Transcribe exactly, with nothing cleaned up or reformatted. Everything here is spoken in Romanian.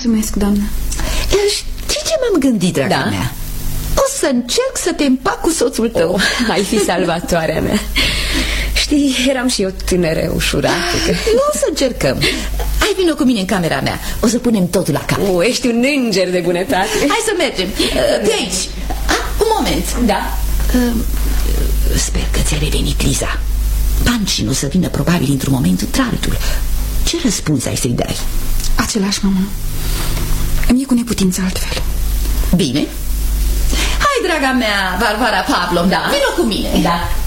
Mulțumesc, doamnă. Știi ce m-am gândit, draga da? mea? O să încerc să te împac cu soțul tău. Oh, ai fi salvatoarea mea. Știi, eram și eu tânără, ușurată că... Nu o să încercăm. Hai, vină cu mine în camera mea. O să punem totul la cap. Oh, ești un înger de bunătate. Hai să mergem. Pe aici. Ah, un moment. Da. Sper că ți-a revenit, Liza. Pancinu să vină probabil într-un moment într-altul. Ce răspuns ai să-i dai? Același, mamă. Îmi e cu neputință altfel. Bine. Hai, draga mea, Varvara Pavlovna, da? Vină cu mine. Da.